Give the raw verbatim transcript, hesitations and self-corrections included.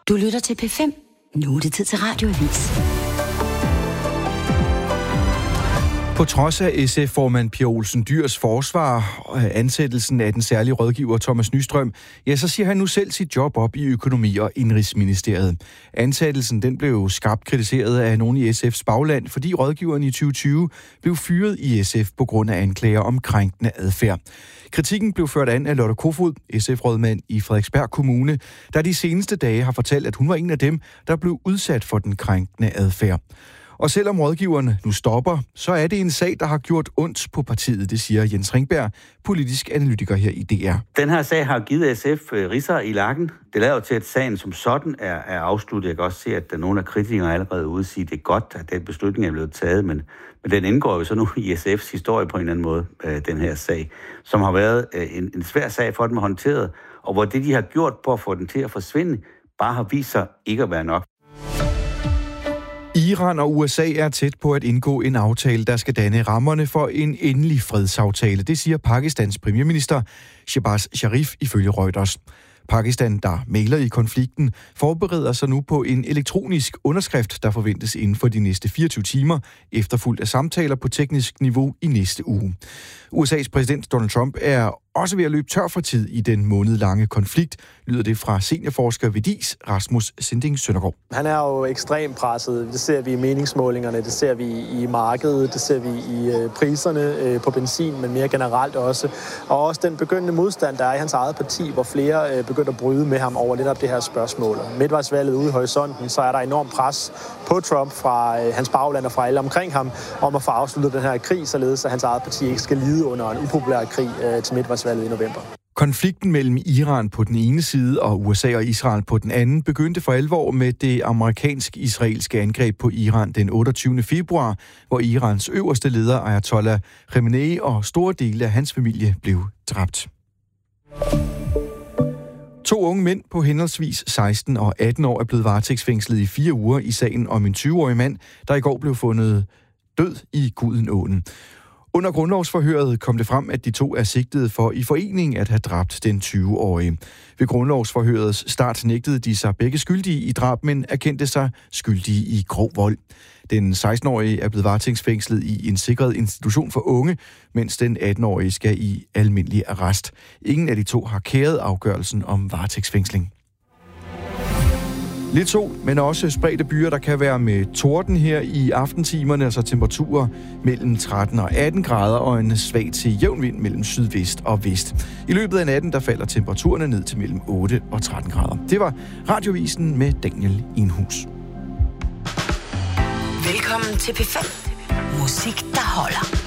Du lytter til P fem. Nu er det tid til Radioavis. På trods af S F-formand Pia Olsen Dyhrs forsvar og ansættelsen af den særlige rådgiver Thomas Nystrøm, ja, så siger han nu selv sit job op i Økonomi- og Indenrigsministeriet. Ansættelsen den blev skarpt kritiseret af nogen i S F's bagland, fordi rådgiveren i tyve tyve blev fyret i S F på grund af anklager om krænkende adfærd. Kritikken blev ført an af Lotte Kofod, S F-rådmand i Frederiksberg Kommune, der de seneste dage har fortalt, at hun var en af dem, der blev udsat for den krænkende adfærd. Og selvom rådgiverne nu stopper, så er det en sag, der har gjort ondt på partiet, det siger Jens Ringberg, politisk analytiker her i D R. Den her sag har givet S F ridser i lakken. Det lader jo til, at sagen som sådan er, er afsluttet. Jeg kan også se, at der er nogle af kritikerne allerede ude sige, at det er godt, at den beslutning er blevet taget, men, men den indgår jo så nu i S F's historie på en eller anden måde, øh, den her sag, som har været øh, en, en svær sag for dem at håndtere, og hvor det, de har gjort på at få den til at forsvinde, bare har vist sig ikke at være nok. Iran og U S A er tæt på at indgå en aftale, der skal danne rammerne for en endelig fredsaftale. Det siger Pakistans premierminister Shehbaz Sharif ifølge Reuters. Pakistan, der mægler i konflikten, forbereder sig nu på en elektronisk underskrift, der forventes inden for de næste fireogtyve timer, efterfulgt af samtaler på teknisk niveau i næste uge. U S A's præsident Donald Trump er også ved at løbe tør for tid i den månedlange konflikt, lyder det fra seniorforsker ved D I S, Rasmus Sinding Søndergaard. Han er jo ekstremt presset. Det ser vi i meningsmålingerne, det ser vi i markedet, det ser vi i priserne på benzin, men mere generelt også. Og også den begyndende modstand, der er i hans eget parti, hvor flere begynder at bryde med ham over netop det her spørgsmål. Midtvejsvalget ude i horisonten, så er der enormt pres på Trump fra hans bagland og fra alle omkring ham, om at få afsluttet den her krig, således at hans eget parti ikke skal lide under en upopulær krig til midtvejsvalget i november. Konflikten mellem Iran på den ene side og U S A og Israel på den anden begyndte for alvor med det amerikansk-israelske angreb på Iran den otteogtyvende februar, hvor Irans øverste leder Ayatollah Khamenei og store dele af hans familie blev dræbt. To unge mænd på henholdsvis seksten og atten år er blevet varetægtsfængslet i fire uger i sagen om en tyve-årig mand, der i går blev fundet død i Gudenåen. Under grundlovsforhøret kom det frem, at de to er sigtede for i forening at have dræbt den tyve-årige. Ved grundlovsforhørets start nægtede de sig begge skyldige i drab, men erkendte sig skyldige i grov vold. Den seksten-årige er blevet varetægtsfængslet i en sikret institution for unge, mens den atten-årige skal i almindelig arrest. Ingen af de to har kæret afgørelsen om varetægtsfængsling. Lidt sol, men også spredte byer, der kan være med torden her i aftentimerne, altså temperaturer mellem tretten og atten grader og en svag til jævn vind mellem sydvest og vest. I løbet af natten, der falder temperaturerne ned til mellem otte og tretten grader. Det var Radiovisen med Daniel Enhus. Velkommen til P fem. Musik, der holder.